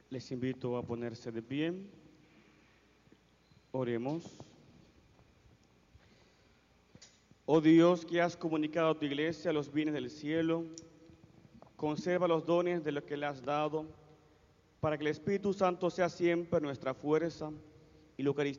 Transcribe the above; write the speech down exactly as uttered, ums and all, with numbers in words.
Les invito a ponerse de pie. Oremos. Oh Dios, que has comunicado a tu iglesia los bienes del cielo, conserva los dones de lo que le has dado, para que el Espíritu Santo sea siempre nuestra fuerza y la Eucaristía